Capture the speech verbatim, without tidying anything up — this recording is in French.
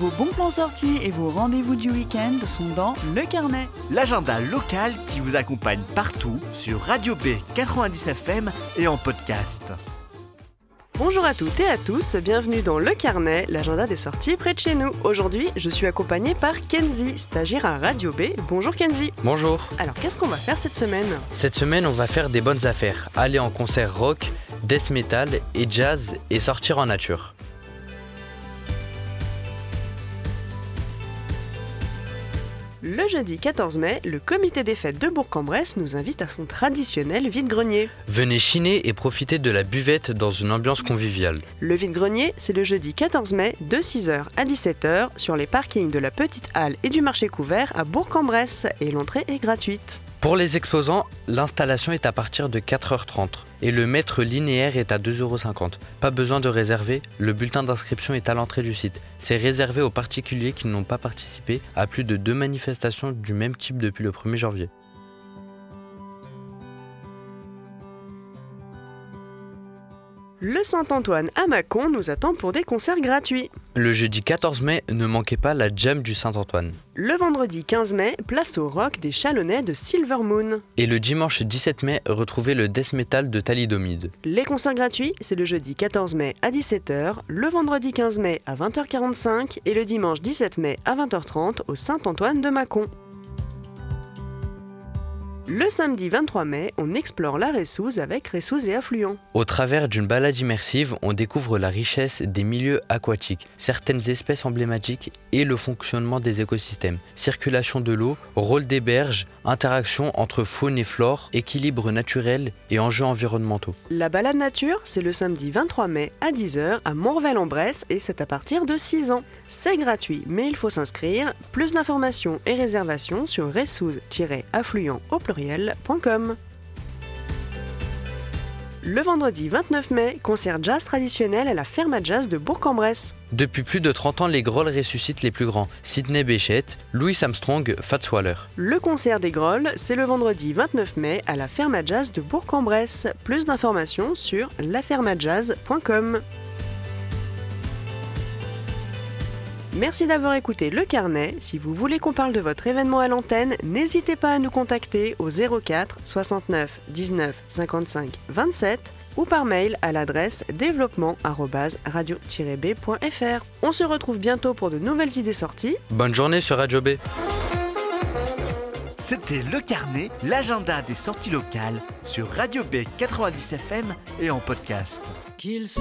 Vos bons plans sortis et vos rendez-vous du week-end sont dans Le Carnet. L'agenda local qui vous accompagne partout sur Radio B quatre-vingt-dix F M et en podcast. Bonjour à toutes et à tous, bienvenue dans Le Carnet, l'agenda des sorties près de chez nous. Aujourd'hui, je suis accompagnée par Kenzie, stagiaire à Radio B. Bonjour Kenzie. Bonjour. Alors, qu'est-ce qu'on va faire cette semaine ? Cette semaine, on va faire des bonnes affaires. Aller en concert rock, death metal et jazz et sortir en nature. Le jeudi quatorze mai, le comité des fêtes de Bourg-en-Bresse nous invite à son traditionnel vide-grenier. Venez chiner et profiter de la buvette dans une ambiance conviviale. Le vide-grenier, c'est le jeudi quatorze mai de six heures à dix-sept heures sur les parkings de la Petite Halle et du marché couvert à Bourg-en-Bresse et l'entrée est gratuite. Pour les exposants, l'installation est à partir de quatre heures trente et le mètre linéaire est à deux euros cinquante. Pas besoin de réserver, le bulletin d'inscription est à l'entrée du site. C'est réservé aux particuliers qui n'ont pas participé à plus de deux manifestations du même type depuis le premier janvier. Le Saint-Antoine à Mâcon nous attend pour des concerts gratuits. Le jeudi quatorze mai, ne manquez pas la jam du Saint-Antoine. Le vendredi quinze mai, place au rock des Chalonnais de Silver Moon. Et le dimanche dix-sept mai, retrouvez le death metal de Thalidomide. Les concerts gratuits, c'est le jeudi quatorze mai à dix-sept heures, le vendredi quinze mai à vingt heures quarante-cinq et le dimanche dix-sept mai à vingt heures trente au Saint-Antoine de Mâcon. Le samedi vingt-trois mai, on explore la Reyssouze avec Reyssouze et affluents. Au travers d'une balade immersive, on découvre la richesse des milieux aquatiques, certaines espèces emblématiques et le fonctionnement des écosystèmes. Circulation de l'eau, rôle des berges, interaction entre faune et flore, équilibre naturel et enjeux environnementaux. La balade nature, c'est le samedi vingt-trois mai à dix heures à Morvel-en-Bresse et c'est à partir de six ans. C'est gratuit, mais il faut s'inscrire. Plus d'informations et réservations sur reyssouze-affluents au pluriel point com. Le vendredi vingt-neuf mai, concert jazz traditionnel à la Ferme à Jazz de Bourg-en-Bresse. Depuis plus de trente ans, les Grolls ressuscitent les plus grands. Sidney Bechet, Louis Armstrong, Fats Waller. Le concert des Grolls, c'est le vendredi vingt-neuf mai à la Ferme à Jazz de Bourg-en-Bresse. Plus d'informations sur la ferme à jazz point com. Merci d'avoir écouté Le Carnet. Si vous voulez qu'on parle de votre événement à l'antenne, n'hésitez pas à nous contacter au zéro quatre soixante-neuf dix-neuf cinquante-cinq vingt-sept ou par mail à l'adresse développement arobase radio tiret b point f r. On se retrouve bientôt pour de nouvelles idées sorties. Bonne journée sur Radio B. C'était Le Carnet, l'agenda des sorties locales sur Radio B quatre-vingt-dix F M et en podcast. Qu'ils sont